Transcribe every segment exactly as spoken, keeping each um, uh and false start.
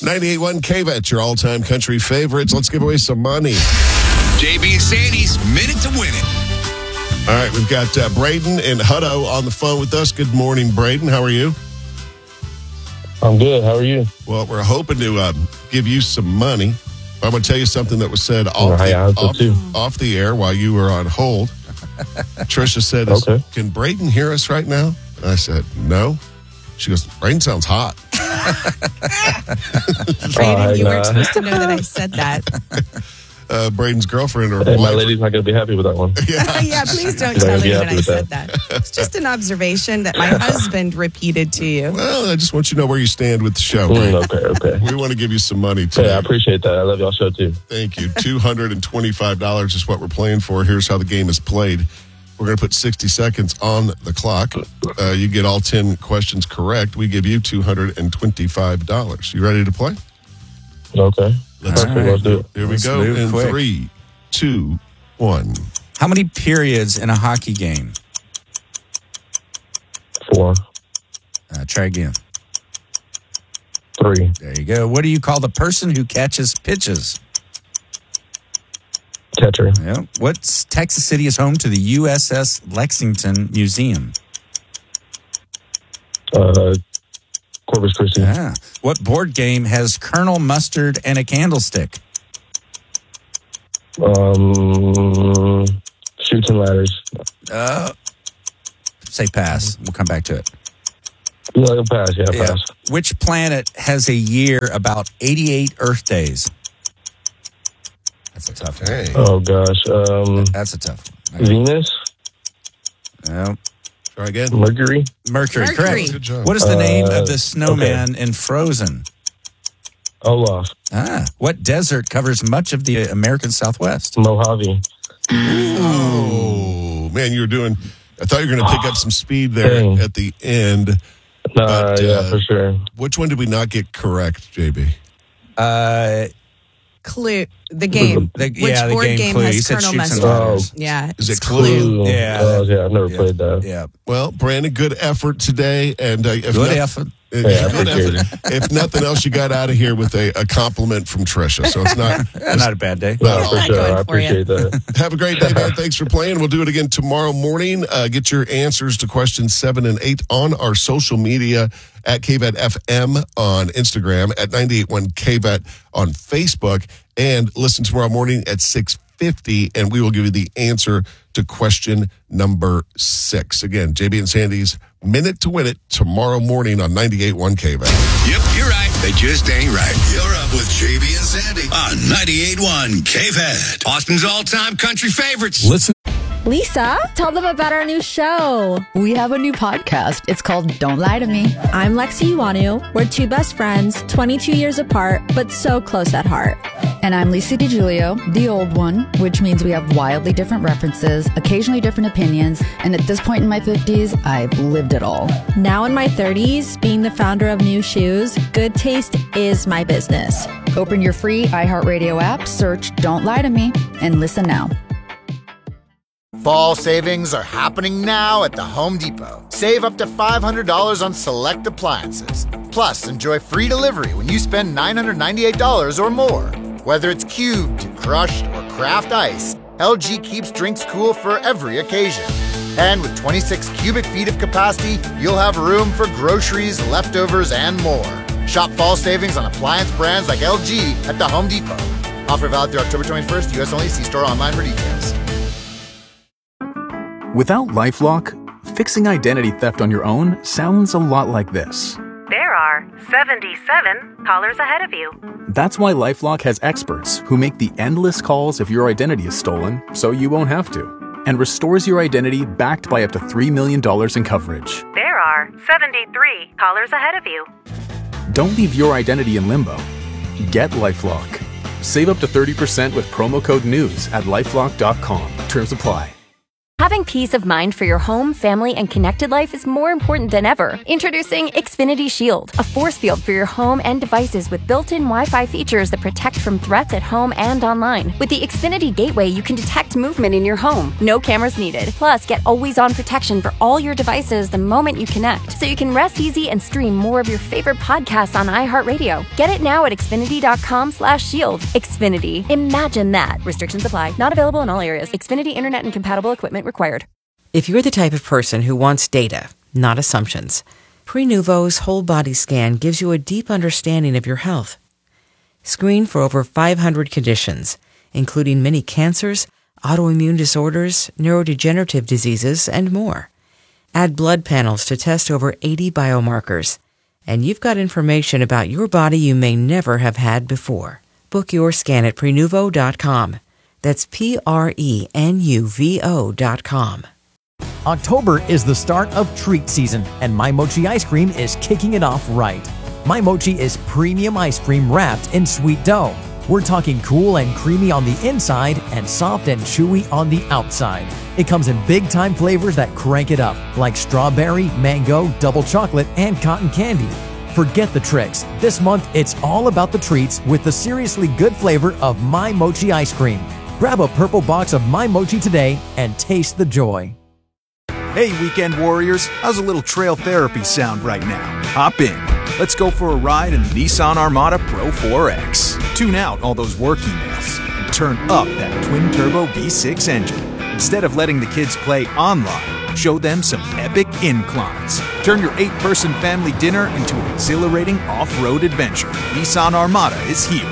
ninety-eight point one K-Bet, your all-time country favorites. Let's give away some money. J B and Sandy's Minute to Win It. All right, we've got uh, Braden and Hutto on the phone with us. Good morning, Braden. How are you? I'm good. How are you? Well, we're hoping to uh, give you some money. I'm going to tell you something that was said off, Right, the, I hope so off, too. off the air while you were on hold. Trisha said, Okay. Can Braden hear us right now? And I said, no. She goes, Braden sounds hot. Braden, Uh, you nah. weren't supposed to know that I said that. Uh, Braden's girlfriend or Hey, my wife. lady's not going to be happy with that one. Yeah. Yeah, please don't She's not tell gonna be him that happy I with said that. It's just an observation that my husband repeated to you. Well, I just want you to know where you stand with the show. Mm, Braden. okay, okay. We want to give you some money Hey, today. I appreciate that. I love y'all show too. Thank you. two hundred twenty-five dollars is what we're playing for. Here's how the game is played. We're going to put sixty seconds on the clock. Uh, you get all ten questions correct. We give you two hundred twenty-five dollars. You ready to play? Okay. Let's, Perfect. Let's do it. Here we Let's go move in quick. three, two, one. How many periods in a hockey game? Four, Uh, try again. three, There you go. What do you call the person who catches pitches? catcher, Yeah. What's Texas City is home to the U S S Lexington Museum? uh, Corpus Christi, Yeah. What board game has Colonel Mustard and a candlestick? um, Chutes and Ladders. Uh, say pass. We'll come back to it. Yeah, pass. Yeah, Yeah. pass. Which planet has a year about eighty-eight Earth days? That's a tough one. Hey, Oh gosh, um, That's a tough one. Venus, try No. again. Mercury, Mercury, Mercury. correct. Good job. What is the name Uh, of the snowman in Frozen? Olaf, Ah, what desert covers much of the American Southwest? Mojave. Oh, man, you were doing, I thought you were going to pick up some speed there Dang. at the end. Nah, But, yeah, uh, for sure. Which one did we not get correct, J B? Uh, Clue, the game. the, Which yeah, the board game, game Clue. You has said Colonel Chutes and Mustard? Ladders. Yeah. Is it it's Clue? Yeah. Oh, yeah, I've never Yeah. played that. Yeah. Well, Brandon, good effort today. And uh, if Good not- effort. uh, Yeah, I good appreciate effort. If nothing else, you got out of here with a, a compliment from Trisha. So it's not. Yeah, not a bad day. No, Well, for Not sure. good I for you. appreciate that. Have a great day, man. Thanks for playing. We'll do it again tomorrow morning. Uh, get your answers to questions seven and eight on our social media at K B E T F M on Instagram, at ninety-eight point one K B E T on Facebook, and listen tomorrow morning at six fifty, and we will give you the answer to question number six. Again, J B and Sandy's Minute to Win It tomorrow morning on ninety-eight point one K B E T. Yep, you're right. They just ain't right. You're up with J B and Sandy on ninety-eight point one K V E T. Austin's all-time country favorites. Listen. Lisa, tell them about our new show. We have a new podcast. It's called Don't Lie to Me. I'm Lexi Uwanu. We're two best friends, twenty-two years apart, but so close at heart. And I'm Lisa DiGiulio, the old one, which means we have wildly different references, occasionally different opinions, and at this point in my fifties, I've lived it all. Now in my thirties, being the founder of New Shoes, good taste is my business. Open your free iHeartRadio app, search Don't Lie to Me, and listen now. Fall savings are happening now at the Home Depot. Save up to five hundred dollars on select appliances. Plus, enjoy free delivery when you spend nine hundred ninety-eight dollars or more. Whether it's cubed, crushed, or craft ice, L G keeps drinks cool for every occasion. And with twenty-six cubic feet of capacity, you'll have room for groceries, leftovers, and more. Shop fall savings on appliance brands like L G at the Home Depot. Offer valid through October twenty-first, U S only. See store online for details. Without LifeLock, fixing identity theft on your own sounds a lot like this. There are seventy-seven callers ahead of you. That's why LifeLock has experts who make the endless calls if your identity is stolen so you won't have to, and restores your identity backed by up to three million dollars in coverage. There are seventy-three callers ahead of you. Don't leave your identity in limbo. Get LifeLock. Save up to thirty percent with promo code NEWS at lifelock dot com. Terms apply. Having peace of mind for your home, family, and connected life is more important than ever. Introducing Xfinity Shield, a force field for your home and devices with built-in Wi-Fi features that protect from threats at home and online. With the Xfinity Gateway, you can detect movement in your home. No cameras needed. Plus, get always-on protection for all your devices the moment you connect, so you can rest easy and stream more of your favorite podcasts on iHeartRadio. Get it now at Xfinity.com slash shield. Xfinity. Imagine that. Restrictions apply. Not available in all areas. Xfinity Internet and compatible equipment required. If you're the type of person who wants data, not assumptions, Prenuvo's whole body scan gives you a deep understanding of your health. Screen for over five hundred conditions, including many cancers, autoimmune disorders, neurodegenerative diseases, and more. Add blood panels to test over eighty biomarkers, and you've got information about your body you may never have had before. Book your scan at Prenuvo dot com. That's P R E N U V O dot com. October is the start of treat season, and My Mochi ice cream is kicking it off right. My Mochi is premium ice cream wrapped in sweet dough. We're talking cool and creamy on the inside and soft and chewy on the outside. It comes in big-time flavors that crank it up, like strawberry, mango, double chocolate, and cotton candy. Forget the tricks. This month, it's all about the treats with the seriously good flavor of My Mochi ice cream. Grab a purple box of My Mochi today and taste the joy. Hey, weekend warriors, how's a little trail therapy sound right now? Hop in. Let's go for a ride in the Nissan Armada Pro four X. Tune out all those work emails and turn up that twin-turbo V six engine. Instead of letting the kids play online, show them some epic inclines. Turn your eight-person family dinner into an exhilarating off-road adventure. Nissan Armada is here.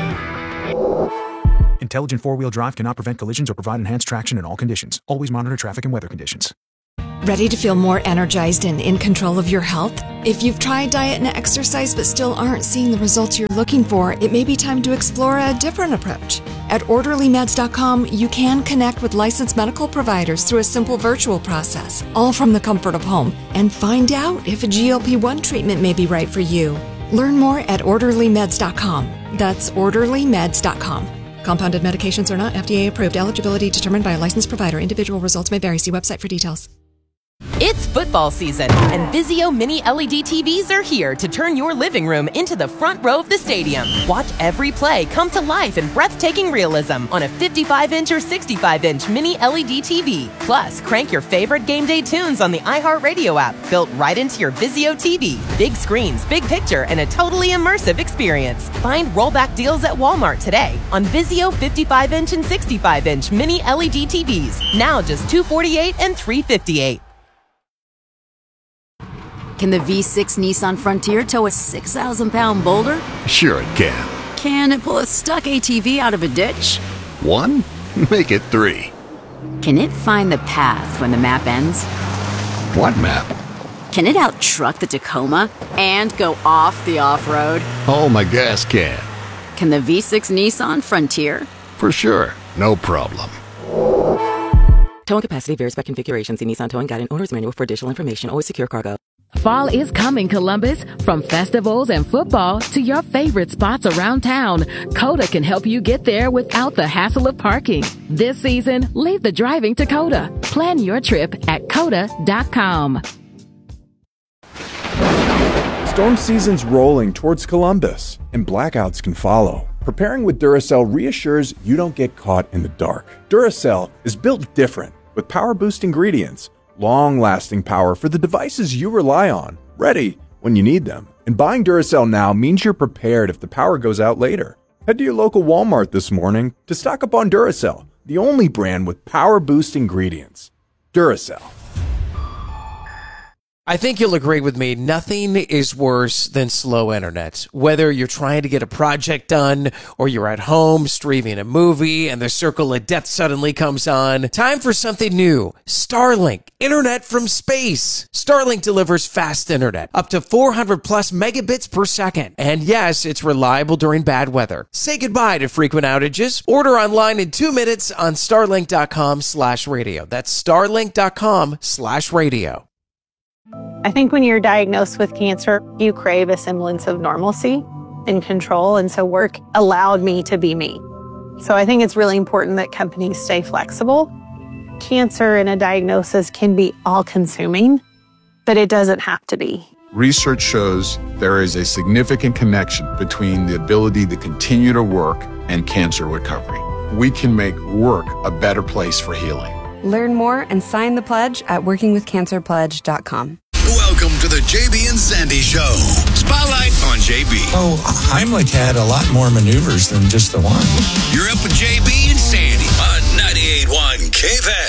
Intelligent four-wheel drive cannot prevent collisions or provide enhanced traction in all conditions. Always monitor traffic and weather conditions. Ready to feel more energized and in control of your health? If you've tried diet and exercise but still aren't seeing the results you're looking for, it may be time to explore a different approach. At orderly meds dot com, you can connect with licensed medical providers through a simple virtual process, all from the comfort of home, and find out if a G L P one treatment may be right for you. Learn more at orderly meds dot com. That's orderly meds dot com. Compounded medications are not F D A approved. Eligibility determined by a licensed provider. Individual results may vary. See website for details. It's football season, and Vizio Mini L E D T Vs are here to turn your living room into the front row of the stadium. Watch every play come to life in breathtaking realism on a fifty-five inch or sixty-five inch Mini L E D T V. Plus, crank your favorite game day tunes on the iHeartRadio app, built right into your Vizio T V. Big screens, big picture, and a totally immersive experience. Find rollback deals at Walmart today on Vizio fifty-five inch and sixty-five inch Mini L E D T Vs. Now just two hundred forty-eight dollars and three hundred fifty-eight dollars. Can the V six Nissan Frontier tow a six thousand pound boulder? Sure it can. Can it pull a stuck A T V out of a ditch? One? Make it three. Can it find the path when the map ends? What map? Can it out-truck the Tacoma and go off the off-road? Oh, my gas can. Can the V six Nissan Frontier? For sure. No problem. Towing capacity varies by configuration. See Nissan Towing Guide and Owner's Manual for additional information. Always secure cargo. Fall is coming, Columbus. From festivals and football to your favorite spots around town, Coda can help you get there without the hassle of parking. This season, leave the driving to Coda. Plan your trip at coda dot com. Storm season's rolling towards Columbus, and blackouts can follow. Preparing with Duracell reassures you don't get caught in the dark. Duracell is built different, with power-boost ingredients, long-lasting power for the devices you rely on, ready when you need them. And buying Duracell now means you're prepared if the power goes out later. Head to your local Walmart this morning to stock up on Duracell, the only brand with power-boost ingredients. Duracell. I think you'll agree with me, nothing is worse than slow internet. Whether you're trying to get a project done or you're at home streaming a movie and the circle of death suddenly comes on, time for something new. Starlink, internet from space. Starlink delivers fast internet, up to four hundred plus megabits per second. And yes, it's reliable during bad weather. Say goodbye to frequent outages. Order online in two minutes on starlink dot com slash radio. That's starlink dot com slash radio. I think when you're diagnosed with cancer, you crave a semblance of normalcy and control. And so work allowed me to be me. So I think it's really important that companies stay flexible. Cancer and a diagnosis can be all-consuming, but it doesn't have to be. Research shows there is a significant connection between the ability to continue to work and cancer recovery. We can make work a better place for healing. Learn more and sign the pledge at working with cancer pledge dot com. Welcome to the J B and Sandy Show. Spotlight on J B. Oh, Heimlich had a lot more maneuvers than just the one. You're up with J B and Sandy on ninety-eight point one K V A D.